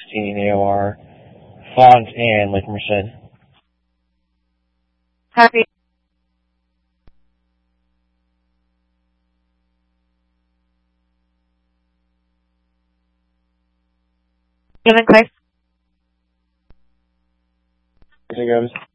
16 AOR, Font, and Lake Merced. Happy. Given Clay. Here goes.